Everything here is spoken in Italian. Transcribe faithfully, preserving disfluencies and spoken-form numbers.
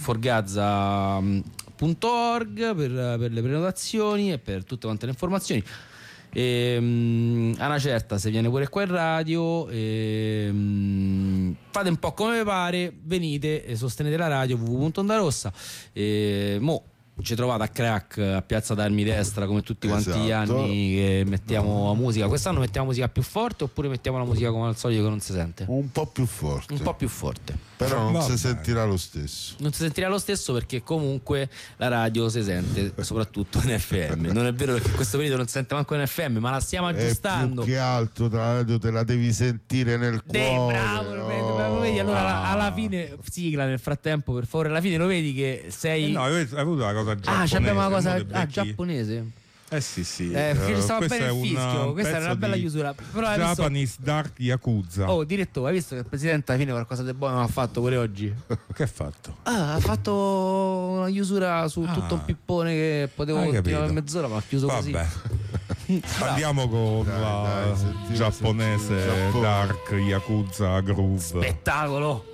forgazza punto org per, per le prenotazioni e per tutte quante le informazioni. E, um, a una certa se viene pure qua in radio, e, um, fate un po' come vi pare, venite e sostenete la radio. www punto onda rossa. E mo ci trovate a Crack a Piazza d'Armi Destra come tutti quanti esatto. gli anni che mettiamo la musica. Quest'anno mettiamo musica più forte oppure mettiamo la musica come al solito che non si sente? Un po' più forte. Un po' più forte. Però non Va si bene. sentirà lo stesso. Non si sentirà lo stesso perché comunque la radio si sente soprattutto in F M. Non è vero perché in questo periodo non si sente manco in F M, ma la stiamo E aggiustando. più che altro la radio te la devi sentire nel Dei, cuore. bravo, lo vedi, oh. lo vedi? Allora alla, alla fine sigla nel frattempo per favore, alla fine lo vedi che sei Eh no, hai avuto una cosa giapponese. ah, c'abbiamo una cosa uno ah, dei vecchi- giapponese. Eh sì sì. Eh, perché Eh, stava questo bene è il un, fischio, uh, questa era una pezzo bella di chiusura. Però hai visto, Japanese Dark Yakuza. oh direttore, hai visto che il presidente alla fine qualcosa di buono ha fatto pure oggi? Che ha fatto? Ah, ha fatto una chiusura su Ah. tutto un pippone che potevo Hai continuare capito. per mezz'ora, ma ha chiuso così. Vabbè. Andiamo con Dai, la dai, sentila, giapponese sentila. Giappone. Dark Yakuza Groove. Spettacolo.